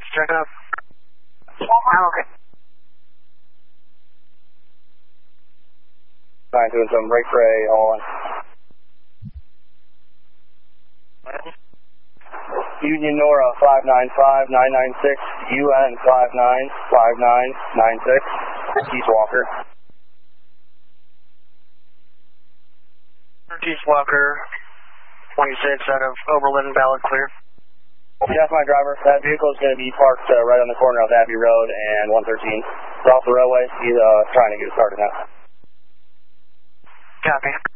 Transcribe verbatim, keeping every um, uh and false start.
check up. I'm okay. Fine, doing some brake fray, all on. Union Nora five nine five nine nine six, U N five nine five nine nine six, East Walker. East Walker, twenty-six out of Oberlin, valid clear. Yes, my driver. That vehicle is going to be parked uh, right on the corner of Abbey Road and one thirteen. It's off the roadway. He's uh, trying to get started now. Copy.